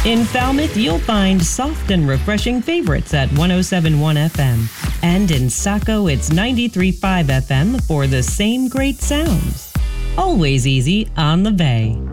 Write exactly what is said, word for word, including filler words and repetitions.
In Falmouth, you'll find soft and refreshing favorites at one oh seven point one F M. And in Saco, it's ninety-three point five F M for the same great sounds. Always easy on the bay.